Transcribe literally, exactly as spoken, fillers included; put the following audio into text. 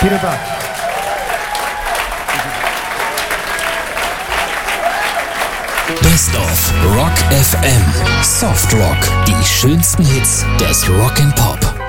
Vielen Dank. Best of Rock F M. Soft Rock. Die schönsten Hits des Rock and Pop.